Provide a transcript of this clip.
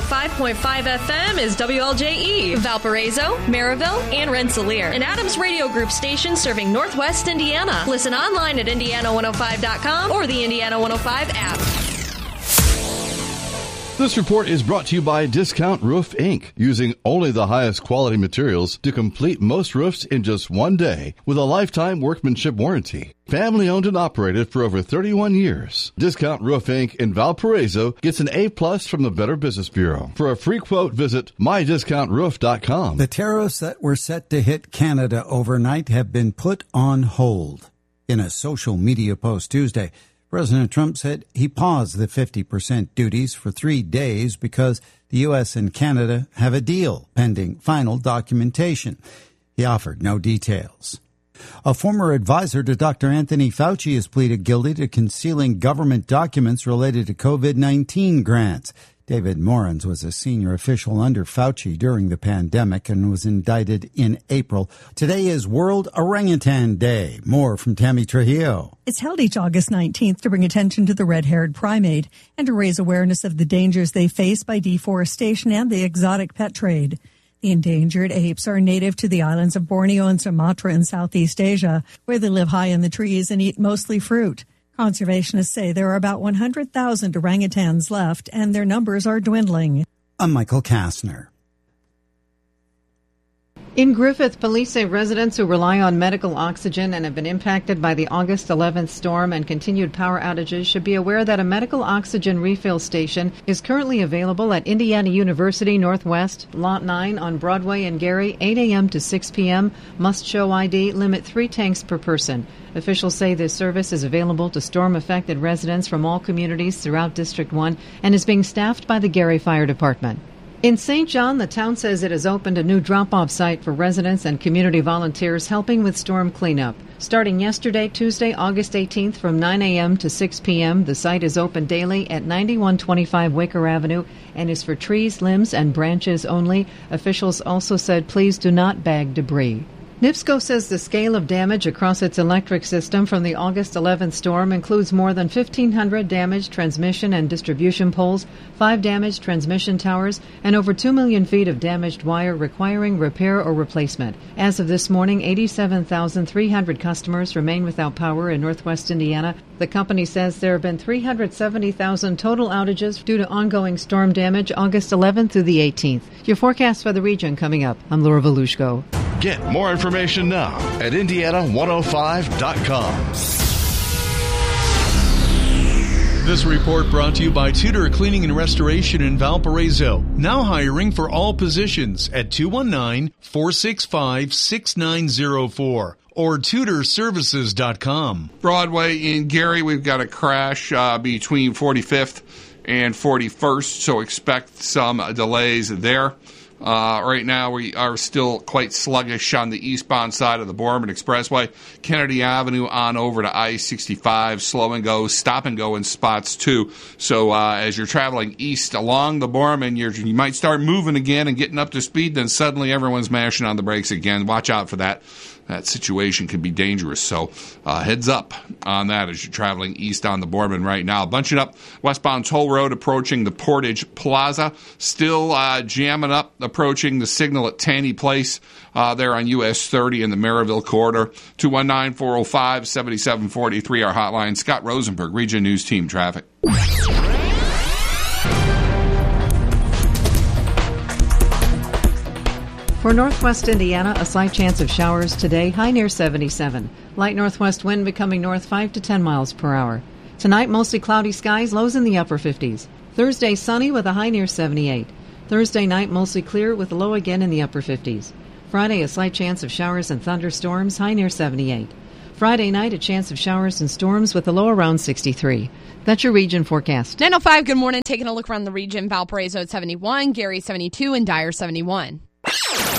105.5 FM is WLJE, Valparaiso, Maryville, and Rensselaer, an Adams Radio Group station serving Northwest Indiana. Listen online at Indiana105.com or the Indiana 105 app. This report is brought to you by Discount Roof, Inc., using only the highest quality materials to complete most roofs in just one day with a lifetime workmanship warranty. Family owned and operated for over 31 years. Discount Roof, Inc. in Valparaiso gets an A+ from the Better Business Bureau. For a free quote, visit mydiscountroof.com. The tariffs that were set to hit Canada overnight have been put on hold. In a social media post Tuesday, President Trump said he paused the 50% duties for 3 days because the U.S. and Canada have a deal pending final documentation. He offered no details. A former advisor to Dr. Anthony Fauci has pleaded guilty to concealing government documents related to COVID-19 grants. David Morans was a senior official under Fauci during the pandemic and was indicted in April. Today is World Orangutan Day. More from Tammy Trujillo. It's held each August 19th to bring attention to the red-haired primate and to raise awareness of the dangers they face by deforestation and the exotic pet trade. The endangered apes are native to the islands of Borneo and Sumatra in Southeast Asia, where they live high in the trees and eat mostly fruit. Conservationists say there are about 100,000 orangutans left, and their numbers are dwindling. I'm Michael Kastner. In Griffith, police say residents who rely on medical oxygen and have been impacted by the August 11th storm and continued power outages should be aware that a medical oxygen refill station is currently available at Indiana University Northwest, Lot 9 on Broadway in Gary, 8 a.m. to 6 p.m. Must show ID, limit 3 tanks per person. Officials say this service is available to storm-affected residents from all communities throughout District 1 and is being staffed by the Gary Fire Department. In St. John, the town says it has opened a new drop-off site for residents and community volunteers helping with storm cleanup. Starting yesterday, Tuesday, August 18th, from 9 a.m. to 6 p.m., the site is open daily at 9125 Waker Avenue and is for trees, limbs, and branches only. Officials also said please do not bag debris. NIPSCO says the scale of damage across its electric system from the August 11th storm includes more than 1,500 damaged transmission and distribution poles, 5 damaged transmission towers, and over 2 million feet of damaged wire requiring repair or replacement. As of this morning, 87,300 customers remain without power in Northwest Indiana. The company says there have been 370,000 total outages due to ongoing storm damage August 11th through the 18th. Your forecast for the region coming up. I'm Laura Volushko. Get more information now at Indiana105.com. This report brought to you by Tudor Cleaning and Restoration in Valparaiso. Now hiring for all positions at 219-465-6904 or TudorServices.com. Broadway in Gary, we've got a crash between 45th and 41st, so expect some delays there. Right now, we are still quite sluggish on the eastbound side of the Borman Expressway. Kennedy Avenue on over to I-65, slow and go, stop and go in spots too. So as you're traveling east along the Borman, you might start moving again and getting up to speed, then suddenly everyone's mashing on the brakes again. Watch out for that. That situation can be dangerous, so heads up on that as you're traveling east on the Borman right now. Bunching up westbound Toll Road approaching the Portage Plaza. Still jamming up approaching the signal at Taney Place there on US 30 in the Maryville corridor. 219-405-7743, our hotline. Scott Rosenberg, Region News Team Traffic. For Northwest Indiana, a slight chance of showers today, high near 77. Light northwest wind becoming north 5 to 10 miles per hour. Tonight, mostly cloudy skies, lows in the upper 50s. Thursday, sunny with a high near 78. Thursday night, mostly clear with a low again in the upper 50s. Friday, a slight chance of showers and thunderstorms, high near 78. Friday night, a chance of showers and storms with a low around 63. That's your region forecast. 9:05, good morning. Taking a look around the region, Valparaiso at 71, Gary 72, and Dyer 71.